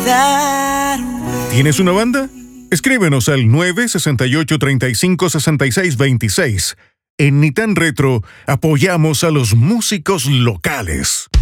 ¿Tienes una banda? Escríbenos al 968-356626. En Nitan Retro apoyamos a los músicos locales.